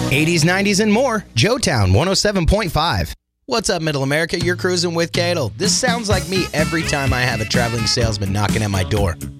80s, 90s, and more. Joetown 107.5. What's up, Middle America? You're cruising with Cadle. This sounds like me every time I have a traveling salesman knocking at my door.